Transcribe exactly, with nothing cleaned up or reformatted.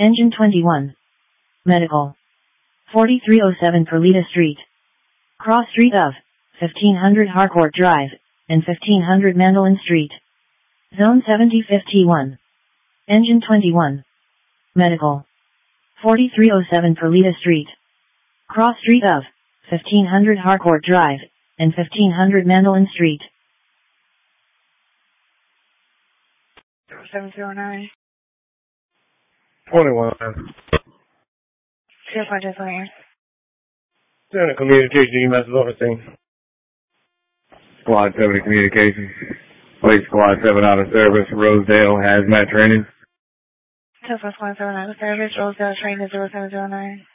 Engine twenty-one. Medical. forty-three oh seven Perlita Street. Cross Street of fifteen hundred Harcourt Drive and fifteen hundred Mandolin Street. Zone seventy-fifth T one. Engine twenty-one. Medical. forty-three oh seven Perlita Street. Cross Street of fifteen hundred Harcourt Drive and fifteen hundred Mandolin Street. seven zero nine. twenty-one. zero five nine. Center Communication, you message on the scene. Squad seven Communication. Police Squad seven out of service. Rosedale Hazmat Training. Telephone Squad seven out of service. Rosedale Training zero seven zero nine.